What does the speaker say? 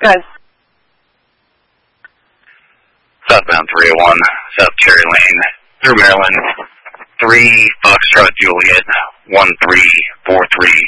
ahead. Southbound 301, South Cherry Lane, through Maryland, 3 Foxtrot Juliet, 1343